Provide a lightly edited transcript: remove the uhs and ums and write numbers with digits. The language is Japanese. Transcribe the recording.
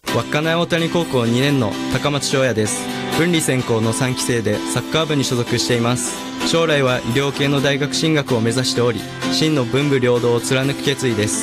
稚内大谷高校2年の高松翔也です。文理専攻の3期生でサッカー部に所属しています。将来は医療系の大学進学を目指しており、真の文武両道を貫く決意です。